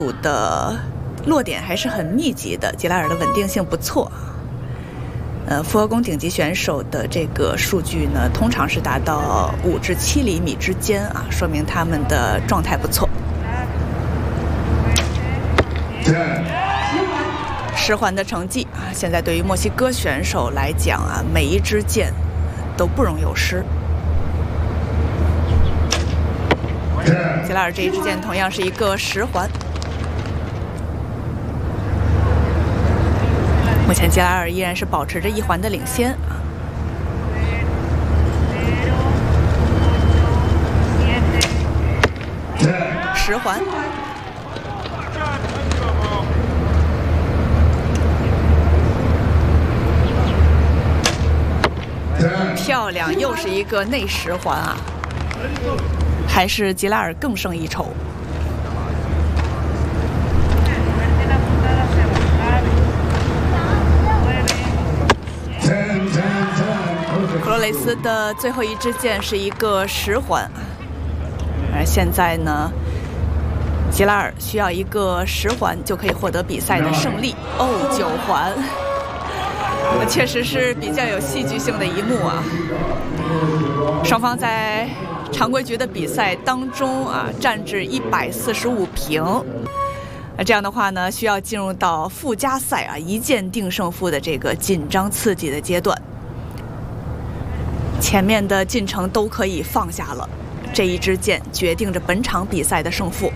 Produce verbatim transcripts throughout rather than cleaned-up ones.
的落点还是很密集的，吉拉尔的稳定性不错。呃，复合弓顶级选手的这个数据呢，通常是达到五至七厘米之间啊，说明他们的状态不错。十环的成绩啊，现在对于墨西哥选手来讲啊，每一支箭都不容有失。吉拉尔这一支箭同样是一个十环。目前吉拉尔依然是保持着一环的领先啊。十环。漂亮，又是一个内十环啊！还是吉拉尔更胜一筹。弗洛雷斯的最后一支箭是一个十环，而现在呢，吉拉尔需要一个十环就可以获得比赛的胜利。哦，九环。确实是比较有戏剧性的一幕啊！双方在常规局的比赛当中啊，战至一百四十五平。那这样的话呢，需要进入到附加赛啊，一箭定胜负的这个紧张刺激的阶段。前面的进程都可以放下了，这一支箭决定着本场比赛的胜负。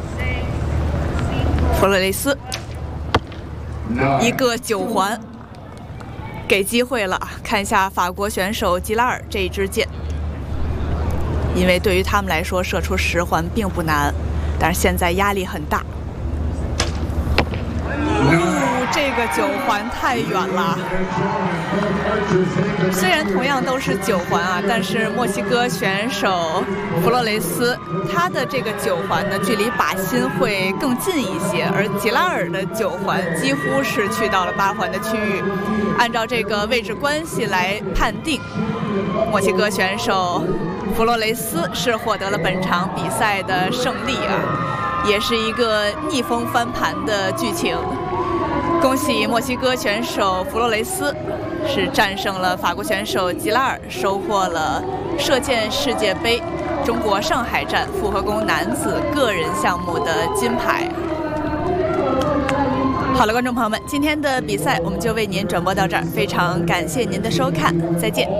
弗洛雷斯，一个九环。给机会了，看一下法国选手吉拉尔这一支箭，因为对于他们来说射出十环并不难，但是现在压力很大。哦，这个九环太远了。虽然同样都是九环啊，但是墨西哥选手弗洛雷斯他的这个九环呢，距离靶心会更近一些，而吉拉尔的九环几乎是去到了八环的区域。按照这个位置关系来判定，墨西哥选手弗洛雷斯是获得了本场比赛的胜利啊，也是一个逆风翻盘的剧情。恭喜墨西哥选手弗洛雷斯是战胜了法国选手吉拉尔，收获了射箭世界杯中国上海站复合弓男子个人项目的金牌。好了，观众朋友们，今天的比赛我们就为您转播到这儿，非常感谢您的收看，再见。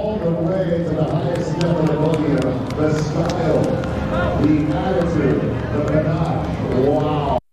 The style, the attitude, the panache. Wow.